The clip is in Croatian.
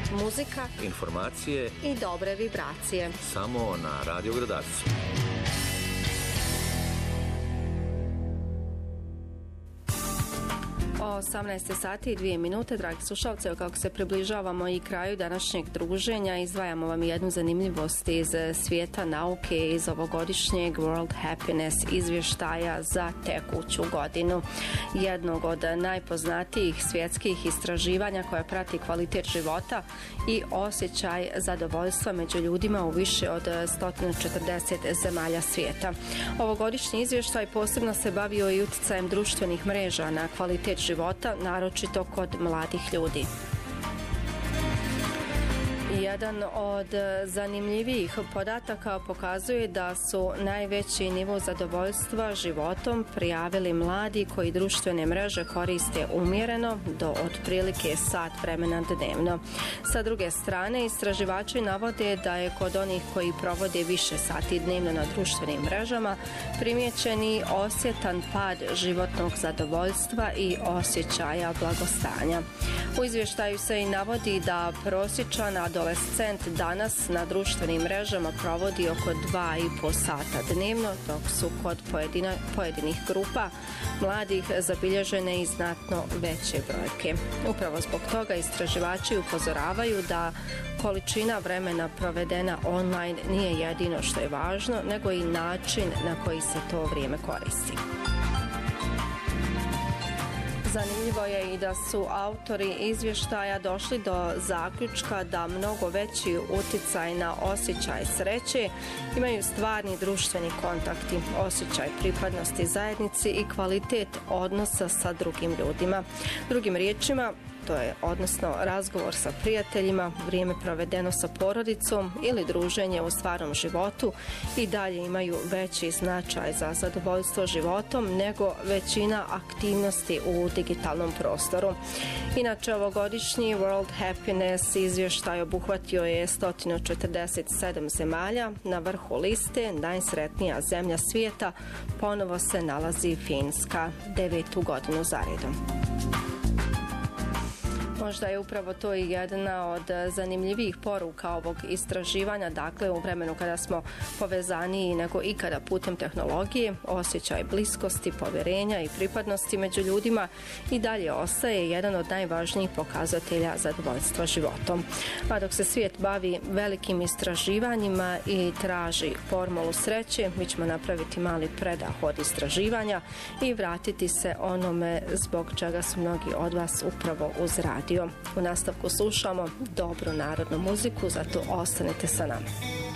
Muzika, informacije i dobre vibracije. Samo na Radio Gradaciju. O 18 sati i 2 minute, dragi slušalci, kako se približavamo i kraju današnjeg druženja, izdvajamo vam jednu zanimljivost iz svijeta nauke iz ovogodišnjeg World Happiness izvještaja za tekuću godinu. Jednog od najpoznatijih svjetskih istraživanja koja prati kvalitet života i osjećaj zadovoljstva među ljudima u više od 140 zemalja svijeta. Ovogodišnji izvještaj posebno se bavio i utjecajem društvenih mreža na kvalitet života, naročito kod mladih ljudi. Jedan od zanimljivijih podataka pokazuje da su najveći nivo zadovoljstva životom prijavili mladi koji društvene mreže koriste umjereno do otprilike sat vremena dnevno. Sa druge strane, istraživači navode da je kod onih koji provode više sati dnevno na društvenim mrežama primijećeni osjetan pad životnog zadovoljstva i osjećaja blagostanja. U izvještaju se i navodi da prosječan adolescent danas na društvenim mrežama provodi oko 2,5 sata dnevno, dok su kod pojedinih grupa mladih zabilježene i znatno veće brojke. Upravo zbog toga istraživači upozoravaju da količina vremena provedena online nije jedino što je važno, nego i način na koji se to vrijeme koristi. Zanimljivo je i da su autori izvještaja došli do zaključka da mnogo veći utjecaj na osjećaj sreće imaju stvarni društveni kontakti, osjećaj pripadnosti zajednici i kvalitet odnosa sa drugim ljudima. Drugim riječima, to je odnosno razgovor sa prijateljima, vrijeme provedeno sa porodicom ili druženje u stvarnom životu i dalje imaju veći značaj za zadovoljstvo životom nego većina aktivnosti u digitalnom prostoru. Inače, ovogodišnji World Happiness izvještaj obuhvatio je 147 zemalja. Na vrhu liste najsretnija zemlja svijeta ponovo se nalazi Finska, 9. godinu za redom. Možda je upravo to i jedna od zanimljivijih poruka ovog istraživanja, dakle u vremenu kada smo povezaniji nego ikada putem tehnologije, osjećaj bliskosti, povjerenja i pripadnosti među ljudima i dalje ostaje jedan od najvažnijih pokazatelja zadovoljstva životom. A dok se svijet bavi velikim istraživanjima i traži formulu sreće, mi ćemo napraviti mali predah od istraživanja i vratiti se onome zbog čega su mnogi od vas upravo uz radio. U nastavku slušamo dobru narodnu muziku, zato ostanite sa nama.